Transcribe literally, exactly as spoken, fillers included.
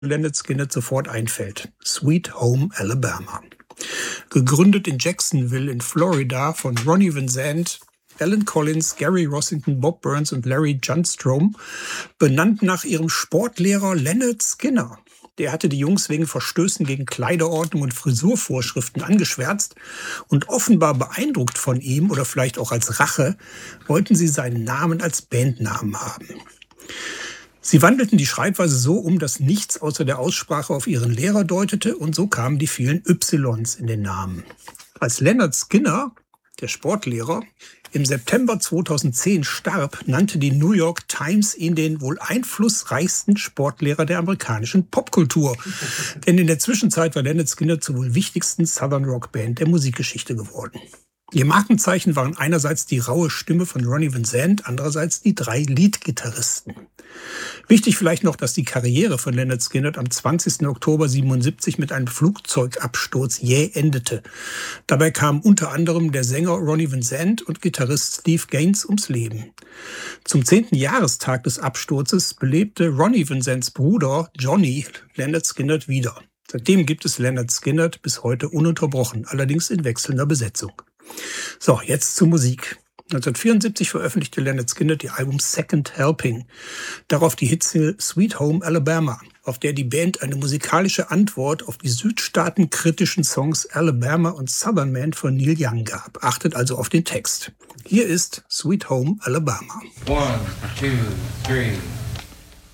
Lynyrd Skynyrd sofort einfällt: Sweet Home Alabama. Gegründet in Jacksonville in Florida von Ronnie Van Zant, Allen Collins, Gary Rossington, Bob Burns und Larry Johnstrom, benannt nach ihrem Sportlehrer Lynyrd Skynyrd. Der hatte die Jungs wegen Verstößen gegen Kleiderordnung und Frisurvorschriften angeschwärzt und offenbar beeindruckt von ihm oder vielleicht auch als Rache, wollten sie seinen Namen als Bandnamen haben. Sie wandelten die Schreibweise so um, dass nichts außer der Aussprache auf ihren Lehrer deutete, und so kamen die vielen Ys in den Namen. Als Lynyrd Skynyrd, der Sportlehrer, im September zweitausendzehn starb, nannte die New York Times ihn den wohl einflussreichsten Sportlehrer der amerikanischen Popkultur. Denn in der Zwischenzeit war Lynyrd Skynyrd zur wohl wichtigsten Southern Rock Band der Musikgeschichte geworden. Ihr Markenzeichen waren einerseits die raue Stimme von Ronnie Van Zant, andererseits die drei Leadgitarristen. Wichtig vielleicht noch, dass die Karriere von Lynyrd Skynyrd am zwanzigsten Oktober siebenundsiebzig mit einem Flugzeugabsturz jäh endete. Dabei kamen unter anderem der Sänger Ronnie Van Zant und Gitarrist Steve Gaines ums Leben. Zum zehnten Jahrestag des Absturzes belebte Ronnie Van Zants Bruder Johnny Lynyrd Skynyrd wieder. Seitdem gibt es Lynyrd Skynyrd bis heute ununterbrochen, allerdings in wechselnder Besetzung. So, jetzt zur Musik. neunzehnhundertvierundsiebzig veröffentlichte Lynyrd Skynyrd ihr Album Second Helping. Darauf die Hitsingle Sweet Home Alabama, auf der die Band eine musikalische Antwort auf die südstaatenkritischen Songs Alabama und Southern Man von Neil Young gab. Achtet also auf den Text. Hier ist Sweet Home Alabama. One, two, three.